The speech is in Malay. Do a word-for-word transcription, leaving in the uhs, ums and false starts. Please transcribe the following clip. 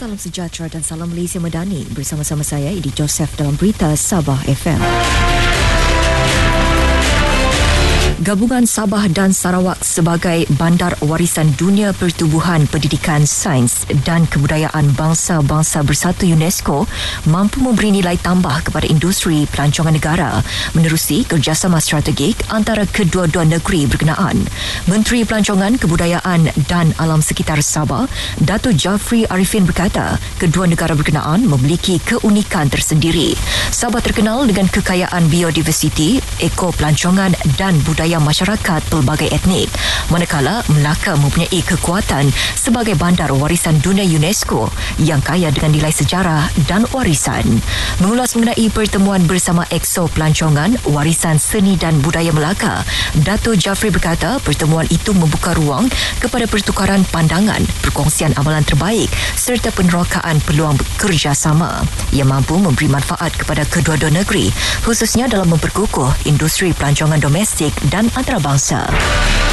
Salam sejahtera dan salam Malaysia Madani. Bersama-sama saya Idi Joseph dalam berita Sabah F M. Gabungan Sabah dan Sarawak sebagai Bandar Warisan Dunia Pertubuhan Pendidikan Sains dan Kebudayaan Bangsa-Bangsa Bersatu UNESCO mampu memberi nilai tambah kepada industri pelancongan negara menerusi kerjasama strategik antara kedua-dua negeri berkenaan. Menteri Pelancongan, Kebudayaan dan Alam Sekitar Sabah, Datuk Jafri Arifin berkata, kedua negara berkenaan memiliki keunikan tersendiri. Sabah terkenal dengan kekayaan biodiversiti, eko-pelancongan dan budaya masyarakat pelbagai etnik, manakala Melaka mempunyai kekuatan sebagai bandar warisan dunia UNESCO yang kaya dengan nilai sejarah dan warisan. Mengulas mengenai pertemuan bersama Exo Pelancongan Warisan Seni dan Budaya Melaka, Dato' Jafri berkata pertemuan itu membuka ruang kepada pertukaran pandangan, perkongsian amalan terbaik serta penerokaan peluang kerjasama yang mampu memberi manfaat kepada kedua-dua negeri, khususnya dalam memperkukuh industri pelancongan domestik dan antarabangsa.